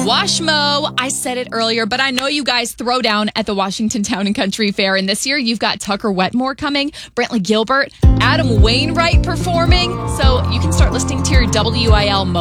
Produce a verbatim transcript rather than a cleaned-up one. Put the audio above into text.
Washmo, I said it earlier, but I know you guys throw down at the Washington Town and Country Fair. And this year, you've got Tucker Wetmore coming, Brantley Gilbert, Adam Wainwright performing. So you can start listening to your W I L